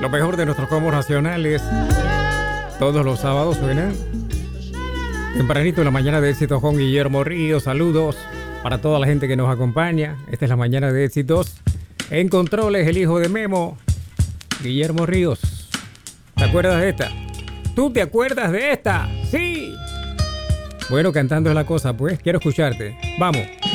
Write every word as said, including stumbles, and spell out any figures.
Lo mejor de nuestros combos nacionales. Todos los sábados suenan. Tempranito en la mañana de éxitos con Guillermo Ríos. Saludos para toda la gente que nos acompaña. Esta es la mañana de éxitos. En controles, el hijo de Memo, Guillermo Ríos. ¿Te acuerdas de esta? ¿Tú te acuerdas de esta? ¡Sí! Bueno, cantando es la cosa, pues. Quiero escucharte. Vamos.